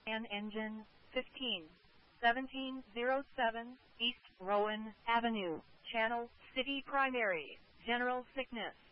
and engine 151707 East Rowan Avenue, Channel City Primary, General Sickness.